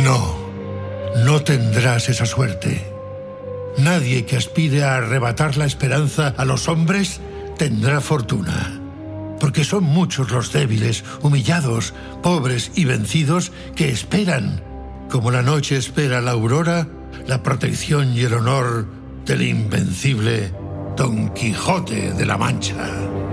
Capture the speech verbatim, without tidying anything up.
No, no tendrás esa suerte. Nadie que aspire a arrebatar la esperanza a los hombres tendrá fortuna. Porque son muchos los débiles, humillados, pobres y vencidos que esperan, como la noche espera la aurora, la protección y el honor del invencible Don Quijote de la Mancha.